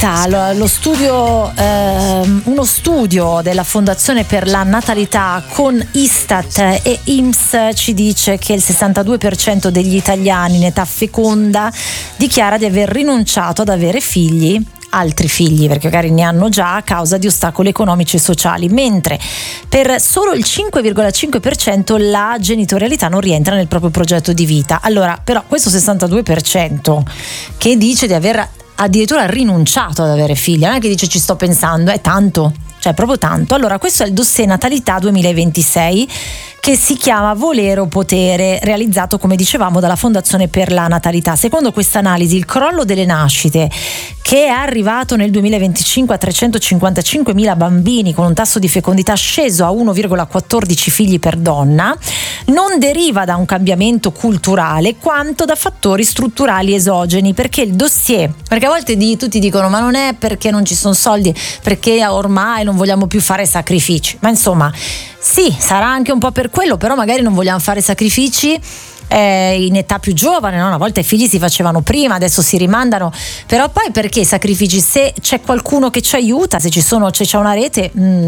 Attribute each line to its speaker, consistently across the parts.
Speaker 1: natalità, lo studio, uno studio della Fondazione per la Natalità con Istat e INPS ci dice che il 62% degli italiani in età feconda dichiara di aver rinunciato ad avere altri figli, perché magari ne hanno già, a causa di ostacoli economici e sociali, mentre per solo il 5,5% la genitorialità non rientra nel proprio progetto di vita. Allora, però questo 62% che dice di aver addirittura rinunciato ad avere figli, non è che dice ci sto pensando, è tanto, cioè proprio tanto. Allora, questo è il dossier Natalità 2026 che si chiama Volere o Potere, realizzato, come dicevamo, dalla Fondazione per la Natalità. Secondo questa analisi, il crollo delle nascite, che è arrivato nel 2025 a 355.000 bambini con un tasso di fecondità sceso a 1,14 figli per donna, non deriva da un cambiamento culturale quanto da fattori strutturali esogeni, perché a volte tutti dicono ma non è perché non ci sono soldi, perché ormai non vogliamo più fare sacrifici, ma insomma sì, sarà anche un po' per quello, però magari non vogliamo fare sacrifici in età più giovane, no? Una volta i figli si facevano prima, adesso si rimandano, però poi perché i sacrifici? Se c'è qualcuno che ci aiuta, se c'è una rete,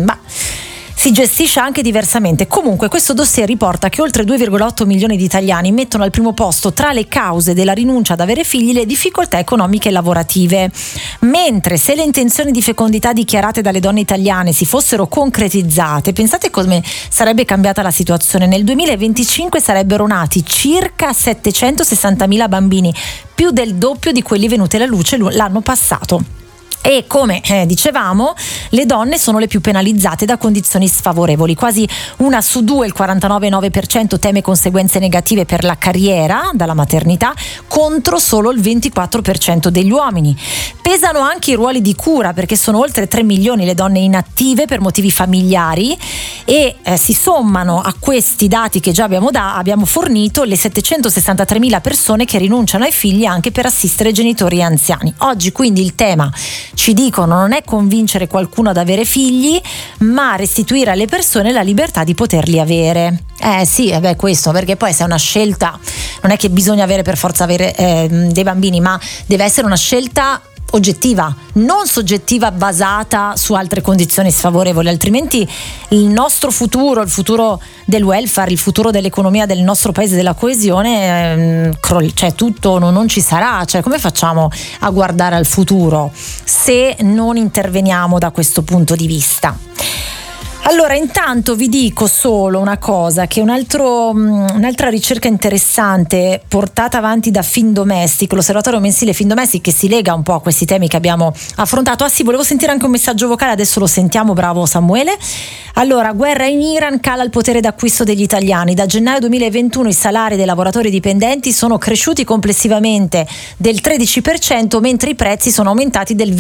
Speaker 1: si gestisce anche diversamente. Comunque questo dossier riporta che oltre 2,8 milioni di italiani mettono al primo posto tra le cause della rinuncia ad avere figli le difficoltà economiche e lavorative, mentre se le intenzioni di fecondità dichiarate dalle donne italiane si fossero concretizzate, pensate come sarebbe cambiata la situazione. Nel 2025 sarebbero nati circa 760.000 bambini, più del doppio di quelli venuti alla luce l'anno passato. E come dicevamo, le donne sono le più penalizzate da condizioni sfavorevoli. Quasi una su due, il 49,9%, teme conseguenze negative per la carriera dalla maternità, contro solo il 24% degli uomini. Pesano anche i ruoli di cura, perché sono oltre 3 milioni le donne inattive per motivi familiari e si sommano a questi dati che già abbiamo fornito le 763.000 persone che rinunciano ai figli anche per assistere genitori anziani. Oggi quindi il tema, ci dicono, non è convincere qualcuno ad avere figli, ma restituire alle persone la libertà di poterli avere. Questo, perché poi se è una scelta, non è che bisogna avere per forza dei bambini, ma deve essere una scelta oggettiva, non soggettiva, basata su altre condizioni sfavorevoli, altrimenti il nostro futuro, il futuro del welfare, il futuro dell'economia del nostro paese, della coesione, tutto non ci sarà. Come facciamo a guardare al futuro se non interveniamo da questo punto di vista? Allora, intanto vi dico solo una cosa, che un'altra ricerca interessante portata avanti da Findomestic, l'osservatorio mensile Findomestic, che si lega un po' a questi temi che abbiamo affrontato. Volevo sentire anche un messaggio vocale, adesso lo sentiamo, bravo Samuele. Allora, guerra in Iran, cala il potere d'acquisto degli italiani. Da gennaio 2021 i salari dei lavoratori dipendenti sono cresciuti complessivamente del 13%, mentre i prezzi sono aumentati del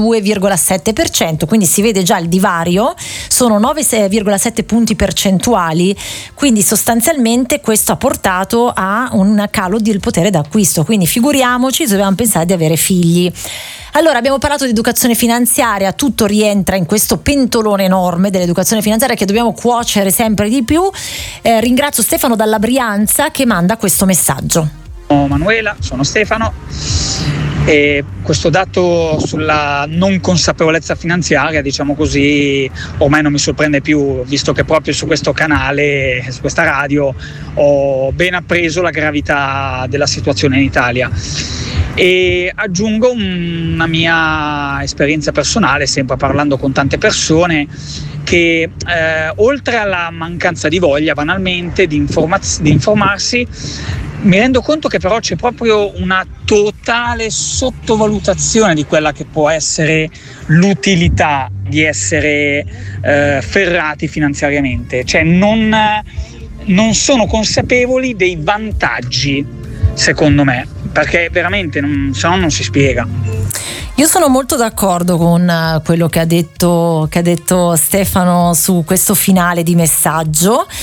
Speaker 1: 22,7%, quindi si vede già il divario, sono 9,7 punti percentuali, quindi sostanzialmente questo ha portato a un calo del potere d'acquisto, quindi figuriamoci se dobbiamo pensare di avere figli. Allora, abbiamo parlato di educazione finanziaria, tutto rientra in questo pentolone enorme dell'educazione finanziaria che dobbiamo cuocere sempre di più. Ringrazio Stefano dalla Brianza che manda questo messaggio.
Speaker 2: Sono Manuela, sono Stefano. E questo dato sulla non consapevolezza finanziaria, diciamo così, ormai non mi sorprende più, visto che proprio su questo canale, su questa radio, ho ben appreso la gravità della situazione in Italia. E aggiungo una mia esperienza personale, sempre parlando con tante persone, che oltre alla mancanza di voglia, banalmente, di informarsi, mi rendo conto che però c'è proprio una totale sottovalutazione di quella che può essere l'utilità di essere ferrati finanziariamente, cioè non sono consapevoli dei vantaggi, secondo me, perché veramente se no non si spiega.
Speaker 1: Io sono molto d'accordo con quello che ha detto Stefano su questo finale di messaggio,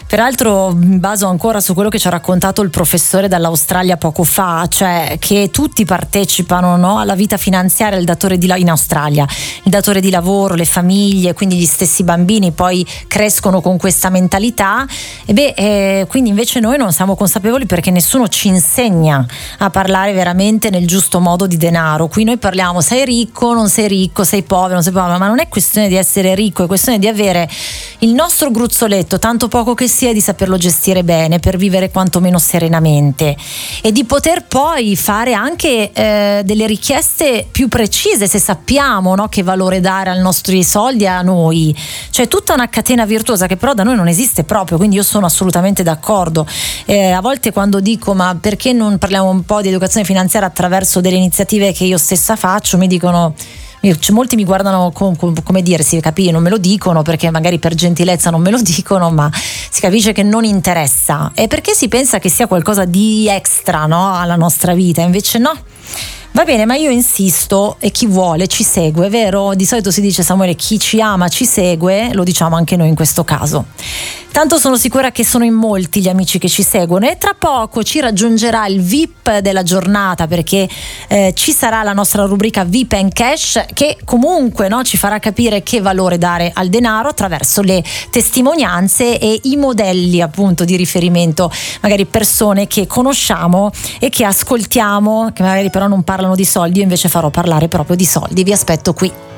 Speaker 1: Peraltro mi baso ancora su quello che ci ha raccontato il professore dall'Australia poco fa, cioè che tutti partecipano, no, alla vita finanziaria, il datore in Australia, il datore di lavoro, le famiglie, quindi gli stessi bambini poi crescono con questa mentalità e quindi invece noi non siamo consapevoli perché nessuno ci insegna a parlare veramente nel giusto modo di denaro. Qui noi parliamo sei ricco, non sei ricco, sei povero, non sei povero, ma non è questione di essere ricco, è questione di avere il nostro gruzzoletto, tanto poco che sia, di saperlo gestire bene per vivere quantomeno serenamente e di poter poi fare anche delle richieste più precise se sappiamo, no, che valore dare ai nostri soldi e a noi. C'è tutta una catena virtuosa che però da noi non esiste proprio, quindi io sono assolutamente d'accordo. A volte quando dico ma perché non parliamo un po' di educazione finanziaria attraverso delle iniziative che io stessa faccio, mi dicono, molti mi guardano come dire, si capisce, non me lo dicono perché magari per gentilezza non me lo dicono, ma si capisce che non interessa, è perché si pensa che sia qualcosa di extra, no, alla nostra vita, invece no. Va bene, ma io insisto e chi vuole ci segue, vero? Di solito si dice, Samuele, chi ci ama ci segue, lo diciamo anche noi in questo caso. Tanto sono sicura che sono in molti gli amici che ci seguono e tra poco ci raggiungerà il VIP della giornata, perché ci sarà la nostra rubrica VIP and Cash che comunque, no, ci farà capire che valore dare al denaro attraverso le testimonianze e i modelli appunto di riferimento, magari persone che conosciamo e che ascoltiamo, che magari però non parlano di soldi. Io invece farò parlare proprio di soldi. Vi aspetto qui.